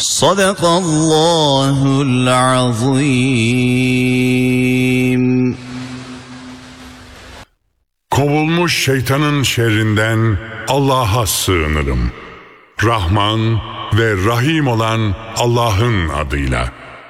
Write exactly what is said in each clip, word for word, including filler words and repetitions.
Sadakallahul azim. Kovulmuş şeytanın şerrinden Allah'a sığınırım. Rahman ve Rahim olan Allah'ın adıyla.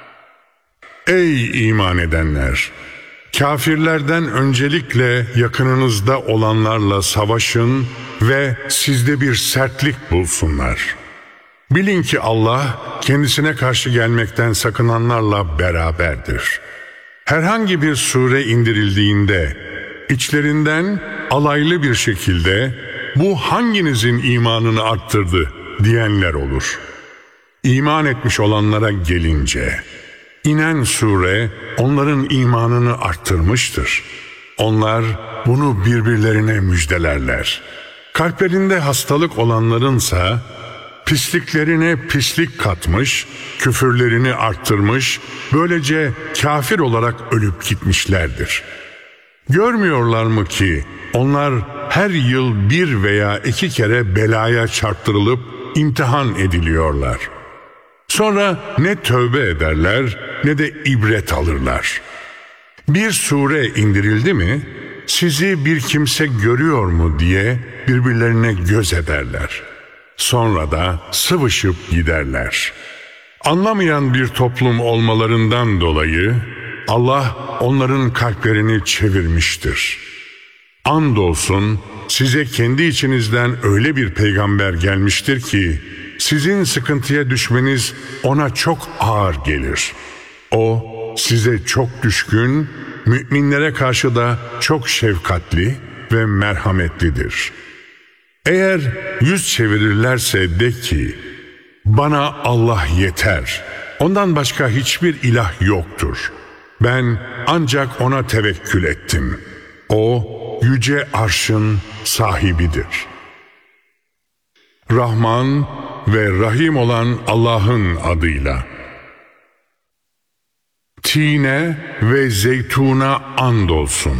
Ey iman edenler! Kafirlerden öncelikle yakınınızda olanlarla savaşın ve sizde bir sertlik bulsunlar. Bilin ki Allah kendisine karşı gelmekten sakınanlarla beraberdir. Herhangi bir sure indirildiğinde içlerinden alaylı bir şekilde bu hanginizin imanını arttırdı diyenler olur. İman etmiş olanlara gelince inen sure onların imanını arttırmıştır. Onlar bunu birbirlerine müjdelerler. Kalplerinde hastalık olanlarınsa pisliklerine pislik katmış, küfürlerini arttırmış, böylece kafir olarak ölüp gitmişlerdir. Görmüyorlar mı ki onlar her yıl bir veya iki kere belaya çarptırılıp imtihan ediliyorlar. Sonra ne tövbe ederler ne de ibret alırlar. Bir sure indirildi mi, sizi bir kimse görüyor mu diye birbirlerine göz ederler. Sonra da sıvışıp giderler. Anlamayan bir toplum olmalarından dolayı Allah onların kalplerini çevirmiştir. Andolsun size kendi içinizden öyle bir peygamber gelmiştir ki sizin sıkıntıya düşmeniz ona çok ağır gelir. O size çok düşkün, müminlere karşı da çok şefkatli ve merhametlidir. Eğer yüz çevirirlerse de ki, bana Allah yeter, ondan başka hiçbir ilah yoktur. Ben ancak ona tevekkül ettim. O yüce arşın sahibidir. Rahman ve Rahim olan Allah'ın adıyla. Tine ve zeytuna andolsun.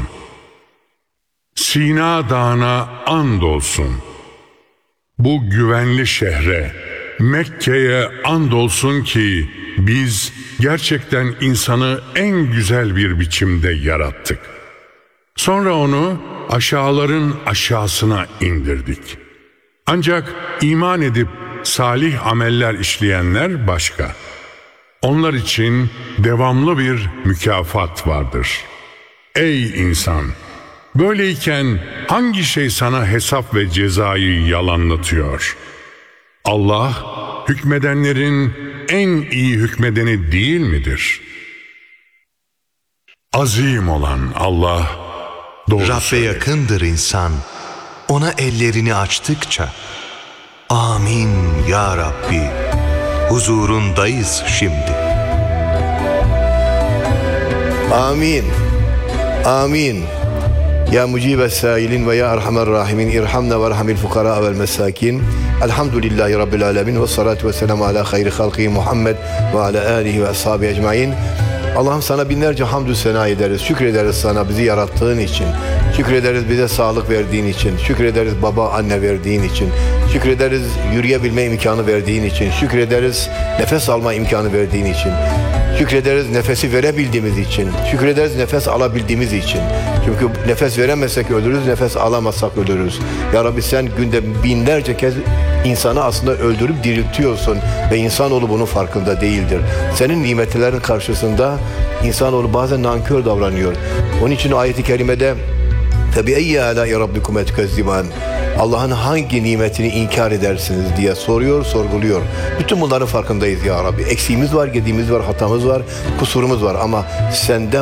Sina Dağı'na andolsun. Bu güvenli şehre, Mekke'ye andolsun ki biz gerçekten insanı en güzel bir biçimde yarattık. Sonra onu aşağıların aşağısına indirdik. Ancak iman edip salih ameller işleyenler başka. Onlar için devamlı bir mükafat vardır. Ey insan! Böyleyken hangi şey sana hesap ve cezayı yalanlatıyor? Allah hükmedenlerin en iyi hükmedeni değil midir? Azim olan Allah doğru Rabbe söyler. yakındır insan, ona ellerini açtıkça. Amin ya Rabbi, huzurundayız şimdi. Amin. Amin. Ya mucibes sailin ve ya erhamer rahimin irhamna ve rahmil fukara vel mesakin. Elhamdülillahi Rabbil alemin ve salatu ve selamu ala hayri halki Muhammed ve ala alihi ve ashabi ecmain. Allah'ım sana binlerce hamdü sena ederiz. Şükrederiz sana bizi yarattığın için. Şükrederiz bize sağlık verdiğin için. Şükrederiz baba anne verdiğin için. Şükrederiz yürüyebilme imkanı verdiğin için. Şükrederiz nefes alma imkanı verdiğin için. Şükrederiz nefesi verebildiğimiz için. Şükrederiz nefes alabildiğimiz için. Çünkü nefes veremezsek ölürüz, nefes alamazsak ölürüz. Ya Rabbi sen günde binlerce kez insanı aslında öldürüp diriltiyorsun ve insanoğlu bunun farkında değildir. Senin nimetlerin karşısında insanoğlu bazen nankör davranıyor. Onun için ayet-i kerimede فَبِأَيِّ آلَاءِ رَبِّكُمْ اَتْكَذِّبَانِ Allah'ın hangi nimetini inkar edersiniz diye soruyor, sorguluyor. Bütün bunların farkındayız ya Rabbi. Eksiğimiz var, gediğimiz var, hatamız var, kusurumuz var ama senden